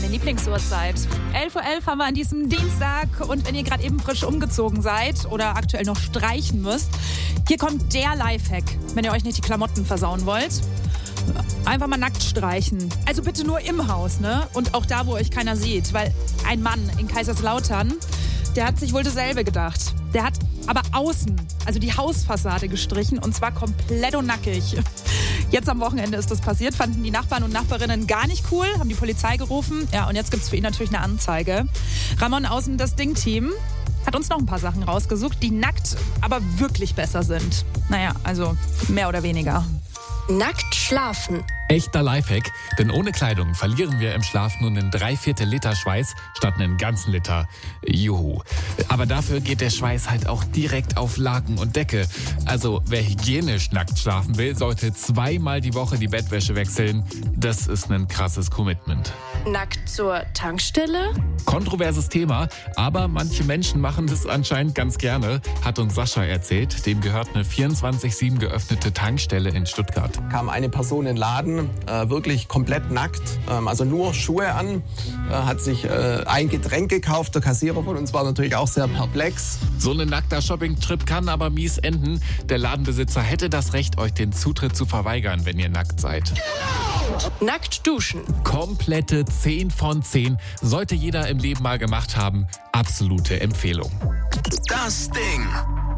meine Lieblingsuhrzeit. 11:11 Uhr haben wir an diesem Dienstag und wenn ihr gerade eben frisch umgezogen seid oder aktuell noch streichen müsst, hier kommt der Lifehack, wenn ihr euch nicht die Klamotten versauen wollt. Einfach mal nackt streichen. Also bitte nur im Haus, ne? Und auch da, wo euch keiner sieht. Weil ein Mann in Kaiserslautern, der hat sich wohl dasselbe gedacht. Der hat aber außen, also die Hausfassade gestrichen und zwar komplett und nackig. Jetzt am Wochenende ist das passiert, fanden die Nachbarn und Nachbarinnen gar nicht cool, haben die Polizei gerufen. Ja, und jetzt gibt's für ihn natürlich eine Anzeige. Ramon Außen, das Ding-Team, hat uns noch ein paar Sachen rausgesucht, die nackt aber wirklich besser sind. Naja, also mehr oder weniger. Nackt schlafen. Echter Lifehack, denn ohne Kleidung verlieren wir im Schlaf nur einen 3/4 Liter Schweiß statt einen ganzen Liter. Juhu. Aber dafür geht der Schweiß halt auch direkt auf Laken und Decke. Also wer hygienisch nackt schlafen will, sollte 2-mal die Woche die Bettwäsche wechseln. Das ist ein krasses Commitment. Nackt zur Tankstelle? Kontroverses Thema, aber manche Menschen machen das anscheinend ganz gerne, hat uns Sascha erzählt. Dem gehört eine 24/7 geöffnete Tankstelle in Stuttgart. Kam eine Person in den Laden, wirklich komplett nackt, also nur Schuhe an, hat sich ein Getränk gekauft. Der Kassierer von uns war natürlich auch sehr perplex. So ein nackter Shopping-Trip kann aber mies enden. Der Ladenbesitzer hätte das Recht, euch den Zutritt zu verweigern, wenn ihr nackt seid. Nackt duschen. Komplette 10 von 10. Sollte jeder im Leben mal gemacht haben. Absolute Empfehlung. Das Ding.